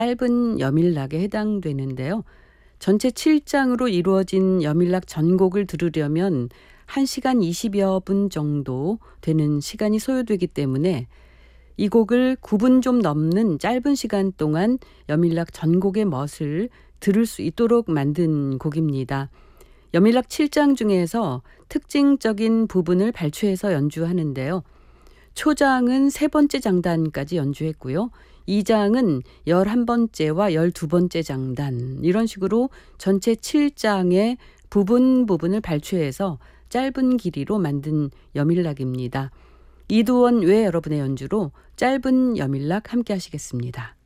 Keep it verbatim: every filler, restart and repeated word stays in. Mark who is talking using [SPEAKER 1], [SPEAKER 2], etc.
[SPEAKER 1] 짧은 여밀락에 해당되는데요. 전체 칠 장으로 이루어진 여밀락 전곡을 들으려면 한 시간 이십여 분 정도 되는 시간이 소요되기 때문에 이 곡을 구 분 좀 넘는 짧은 시간 동안 여밀락 전곡의 멋을 들을 수 있도록 만든 곡입니다. 여밀락 칠 장 중에서 특징적인 부분을 발췌해서 연주하는데요. 초장은 세 번째 장단까지 연주했고요. 이 장은 열한 번째와 열두 번째 장단, 이런 식으로 전체 칠 장의 부분 부분을 발췌해서 짧은 길이로 만든 여밀락입니다. 이두원 외 여러분의 연주로 짧은 여밀락 함께 하시겠습니다.